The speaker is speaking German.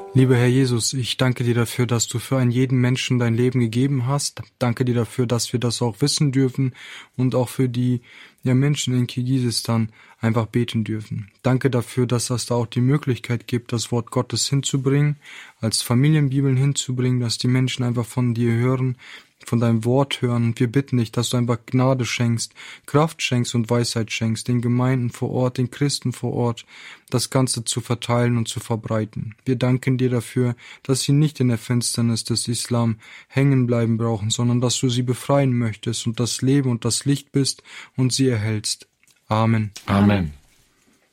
Lieber Herr Jesus, ich danke dir dafür, dass du für einen jeden Menschen dein Leben gegeben hast. Danke dir dafür, dass wir das auch wissen dürfen und auch für die Menschen in Kirgisistan einfach beten dürfen. Danke dafür, dass es da auch die Möglichkeit gibt, das Wort Gottes hinzubringen, als Familienbibeln hinzubringen, dass die Menschen einfach von dir hören, von deinem Wort hören. Und wir bitten dich, dass du einfach Gnade schenkst, Kraft schenkst und Weisheit schenkst, den Gemeinden vor Ort, den Christen vor Ort, das Ganze zu verteilen und zu verbreiten. Wir danken dir dafür, dass sie nicht in der Finsternis des Islam hängen bleiben brauchen, sondern dass du sie befreien möchtest und das Leben und das Licht bist und sie erhältst. Amen. Amen.